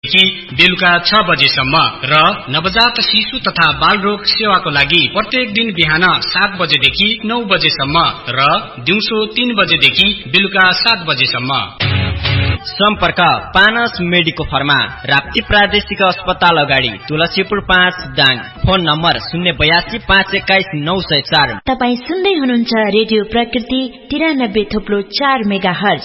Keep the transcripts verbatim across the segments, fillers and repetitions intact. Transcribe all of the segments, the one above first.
कि बेलुका छ बजेसम्म र नवजात शिशु तथा बालरोग सेवाको लागि प्रत्येक दिन बिहान सात बजेदेखि नौ बजेसम्म र दिउँसो तीन बजेदेखि बेलुका सात बजेसम्म। सम्पर्क पानस मेडिको फर्मा, राप्ती प्रादेशिक अस्पताल अगाडि, तुलसीपुर पाँच दाङ। फोन नम्बर शून्य बयासी पाँच एक्काइस नौ सय चार। तपाईँ सुन्दै हुनुहुन्छ रेडियो प्रकृति तिरानब्बे थोप्लो चार मेगा हर्ज।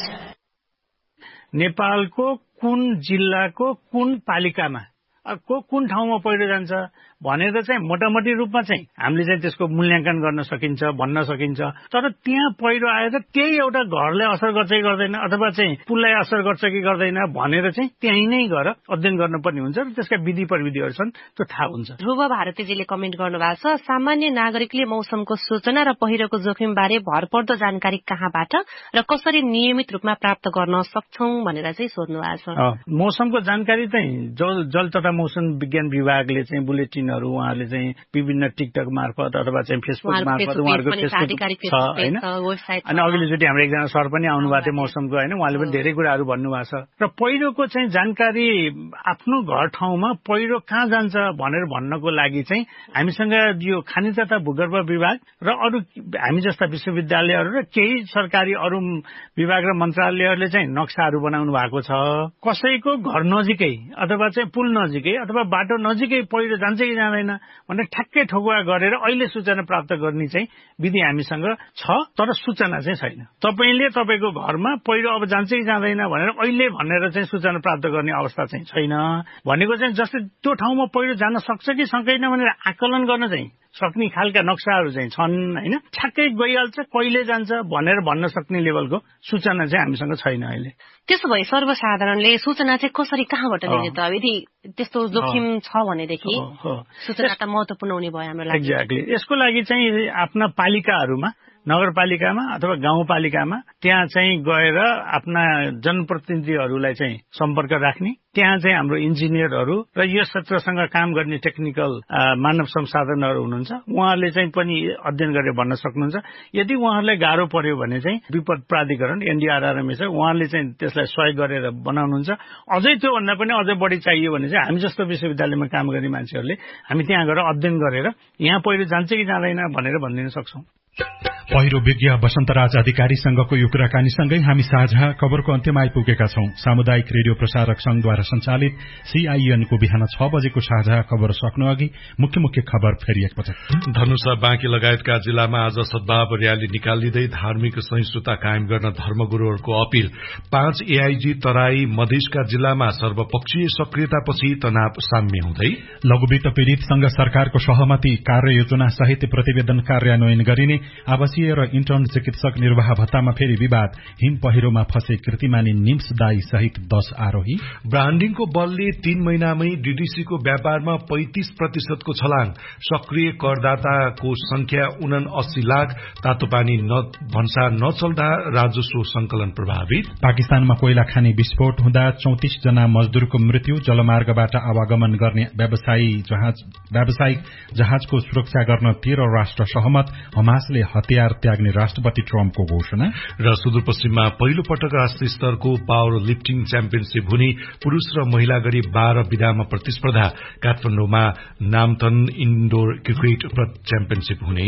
नेपालको कुन जिल्लाको कुन पालिकामा को कुन ठाउँमा पहिरो जान्छ भनेर चाहिँ मोटामोटी रूपमा चाहिँ हामीले चाहिँ त्यसको मूल्याङ्कन गर्न सकिन्छ, भन्न सकिन्छ। तर त्यहाँ पहिरो आएर त्यही एउटा घरलाई असर गर्छ कि गर्दैन अथवा चाहिँ पुललाई असर गर्छ कि गर्दैन भनेर चाहिँ त्यही नै गएर अध्ययन गर्नुपर्ने हुन्छ र त्यसका विधि प्रविधिहरू छन्, त्यो थाहा हुन्छ। ध्रुव भारतीजीले कमेन्ट गर्नुभएको छ, सामान्य नागरिकले मौसमको सूचना र पहिरोको जोखिम बारे भरपर्दो जानकारी कहाँबाट र कसरी नियमित रूपमा प्राप्त गर्न सक्छौं भनेर चाहिँ सोध्नु भएको छ। मौसमको जानकारी चाहिँ जल जल तथा मौसम विज्ञान विभागले चाहिँ बुलेटिन उहाँहरूले चाहिँ विभिन्न टिकटक मार्फत अथवा चाहिँ फेसबुक मार्फत उहाँहरूको फेसबुक छ होइन। अनि अघिल्लोचोटि हाम्रो एकजना सर पनि आउनु भएको थियो मौसमको होइन, उहाँले पनि धेरै कुराहरू भन्नुभएको छ। र पहिरोको चाहिँ जानकारी आफ्नो घर ठाउँमा पहिरो कहाँ जान्छ भनेर भन्नको लागि चाहिँ हामीसँग यो खानी तथा भूगर्भ विभाग र अरू हामी जस्ता विश्वविद्यालयहरू र केही सरकारी अरू विभाग र मन्त्रालयहरूले चाहिँ नक्साहरू बनाउनु भएको छ। कसैको घर नजिकै अथवा चाहिँ पुल नजिकै अथवा बाटो नजिकै पहिरो जान्छ कि जाँदैन भनेर ठ्याक्कै ठोकुवा गरेर अहिले सूचना प्राप्त गर्ने चाहिँ विधि हामीसँग छ, तर सूचना चाहिँ छैन। तपाईँले तपाईँको घरमा पहिरो अब जान्छ कि जाँदैन भनेर अहिले भनेर चाहिँ सूचना प्राप्त गर्ने अवस्था चाहिँ छैन। भनेको चाहिँ जस्तै त्यो ठाउँमा पहिरो जान सक्छ कि सक्दैन भनेर आकलन गर्न चाहिँ सक्ने खालका नक्साहरू चाहिँ छन् होइन। ठ्याक्कै गइहाल्छ कहिले जान्छ भनेर भन्न सक्ने लेभलको सूचना चाहिँ हामीसँग छैन अहिले। त्यसो भए सर्वसाधारणले सूचना चाहिँ कसरी कहाँबाट लिने त? यदि त्यस्तो जोखिम छ भनेदेखि सूचना त महत्वपूर्ण हुने भयो हाम्रो लागि। एक्ज्याक्टली। यसको लागि चाहिँ आफ्ना पालिकाहरूमा, नगरपालिकामा अथवा गाउँपालिकामा त्यहाँ चाहिँ गएर आफ्ना जनप्रतिनिधिहरूलाई चाहिँ सम्पर्क राख्ने, त्यहाँ चाहिँ हाम्रो इन्जिनियरहरू र यो क्षेत्रसँग काम गर्ने टेक्निकल मानव संसाधनहरू हुनुहुन्छ, उहाँहरूले चाहिँ पनि अध्ययन गरेर भन्न सक्नुहुन्छ। यदि उहाँहरूलाई गाह्रो पर्यो भने चाहिँ विपद प्राधिकरण एनडीआरआरएमए छ, उहाँले चाहिँ त्यसलाई सहयोग गरेर बनाउनुहुन्छ। अझै त्योभन्दा पनि अझै बढी चाहियो भने चाहिँ हामी जस्तो विश्वविद्यालयमा काम गर्ने मान्छेहरूले हामी त्यहाँ गएर अध्ययन गरेर यहाँ पहिरो जान्छ कि जाँदैन भनेर भनिदिन सक्छौँ। पहिरो विज्ञ वसन्तराज अधिकारीसँगको यो कुराकानीसँगै हामी साझा खबरको अन्त्यमा आइपुगेका छौं। सामुदायिक रेडियो प्रसारक संघद्वारा संचालित सीआईएनको बिहान छ बजेको साझा खबर सक्नु अघि मुख्य मुख्य खबर फेरि एकपटक। धनुषा बाँकी लगायतका जिल्लामा आज सद्भाव र्याली निकालिँदै धार्मिक सहिष्णुता कायम गर्न धर्मगुरूहरूको अपील। पाँच एआईजी तराई मधेसका जिल्लामा सर्वपक्षीय सक्रियतापछि तनाव साम्य हुँदै। लघुवित्त पीड़ितसँग सरकारको सहमति, कार्ययोजना सहित प्रतिवेदन कार्यान्वयन गरिने। आवासीय र इन्टर्न चिकित्सक निर्वाह भत्तामा फेरि विवाद। हिम पहिरोमा फसे कृतिमानी निम्स दाई सहित दश आरोही। ब्रान्डिङको बलले तीन महिनामै डीडीसीको व्यापारमा पैंतीस प्रतिशतको छलाङ। सक्रिय करदाताको संख्या उनासी लाख। तातोपानी भन्सा नचल्दा राजस्व संकलन प्रभावित। पाकिस्तानमा कोइला खानी विस्फोट हुँदा चौतिस जना मजदूरको मृत्यु। जलमार्गबाट आवागमन गर्ने व्यवसायी जहाज व्यावसायिक जहाजको सुरक्षा गर्न तेह्र राष्ट्र सहमत। हमासले हतियार त्याग्ने राष्ट्रपति ट्रम्पको घोषणा। र सुदूरपश्चिममा पहिलो पटक राष्ट्रिय स्तरको पावर लिफ्टिङ च्याम्पियनशीप हुने। पुरूष र महिला गरी बाह्र विधामा प्रतिस्पर्धा। काठमाडौँमा नामथन इन्डोर क्रिकेट च्याम्पियनशीप हुने।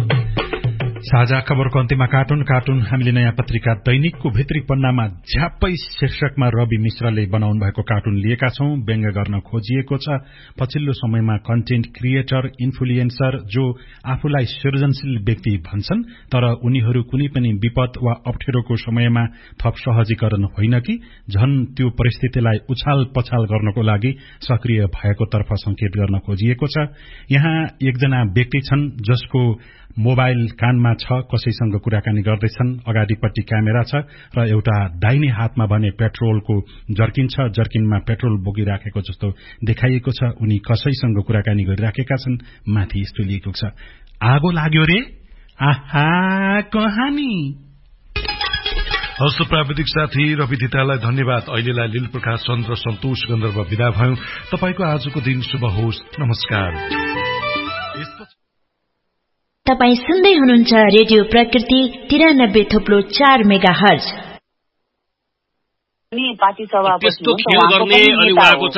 साझा खबरको अन्त्यमा कार्टुन कार्टुन हामीले नयाँ पत्रिका दैनिकको भित्री पन्नामा झ्याप्पै शीर्षकमा रवि मिश्रले बनाउनु भएको कार्टुन लिएका छौं। व्यङ्ग गर्न खोजिएको छ पछिल्लो समयमा कन्टेन्ट क्रिएटर इन्फ्लुएन्सर जो आफूलाई सृजनशील व्यक्ति भन्छन् तर उनीहरू कुनै पनि विपद वा अप्ठ्यारोको समयमा थप सहजीकरण होइन कि झन त्यो परिस्थितिलाई उछाल पछाल गर्नको लागि सक्रिय भएको तर्फ संकेत गर्न खोजिएको छ। यहाँ एकजना व्यक्ति छन् जसको मोबाइल कानमा छ, कसैसँग कुराकानी गर्दैछन्। अगाडिपट्टि क्यामेरा छ र एउटा दाहिने हातमा भने पेट्रोलको जर्किन छ। जर्किनमा पेट्रोल बोकिराखेको जस्तो देखाइएको छ। उनी कसैसँग कुराकानी गरिराखेका छन्। माथि यस्तो लेखेको छ, आगो लाग्यो रे, आहा कहानी। हस्त प्राविधिक साथी रवि दितालाई धन्यवाद। अहिलेलाई लील प्रकाश चन्द्र सन्तोष गन्धर्व विदा भयौं। तपाईको आजको दिन शुभ होस्। नमस्कार। तपाई सुन्दै हुनुहुन्छ रेडियो प्रकृति तिरानब्बे थोप्लो चार मेगा हर्ज। पार्टी सभापति